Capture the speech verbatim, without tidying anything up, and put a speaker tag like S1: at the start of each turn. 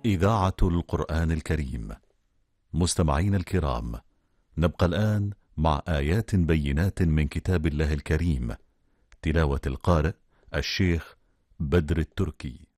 S1: إذاعة القرآن الكريم. مستمعين الكرام، نبقى الآن مع آيات بينات من كتاب الله الكريم، تلاوة القارئ الشيخ بدر التركي.